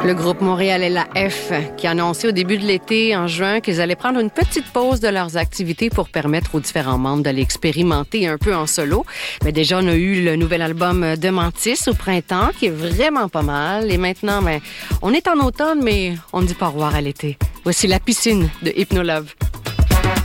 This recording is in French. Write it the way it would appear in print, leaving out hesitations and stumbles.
Le groupe Montréal et la F qui a annoncé au début de l'été, en juin, qu'ils allaient prendre une petite pause de leurs activités pour permettre aux différents membres d'aller expérimenter un peu en solo. Mais déjà, on a eu le nouvel album de Mantis au printemps qui est vraiment pas mal. Et maintenant, on est en automne, mais on ne dit pas au revoir à l'été. Voici La piscine de Hypnolove.